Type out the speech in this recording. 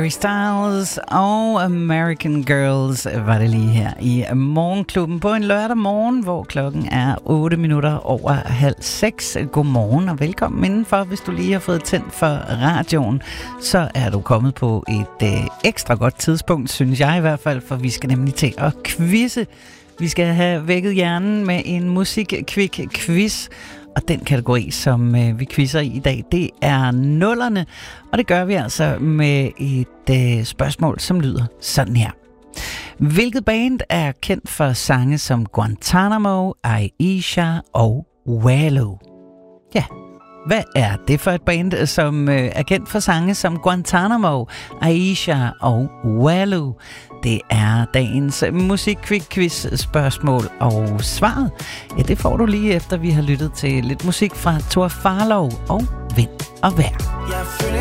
Harry Styles og American Girls var det lige her i Morgenklubben på en lørdag morgen, hvor klokken er 8 minutter over 5:30. Godmorgen og velkommen indenfor. Hvis du lige har fået tændt for radioen, så er du kommet på et ekstra godt tidspunkt, synes jeg i hvert fald, for vi skal nemlig til at quizze. Vi skal have vækket hjernen med en musik-quick-quiz. Og den kategori, som vi quizzer i dag, det er nullerne. Og det gør vi altså med et spørgsmål, som lyder sådan her. Hvilket band er kendt for sange som Guantanamo, Aisha og Wallow? Ja, hvad er det for et band, som er kendt for sange som Guantanamo, Aisha og Wallow? Det er dagens musik-quiz spørgsmål, og svaret, ja, det får du lige efter vi har lyttet til lidt musik fra Thor Farlov og Vind og Vejr.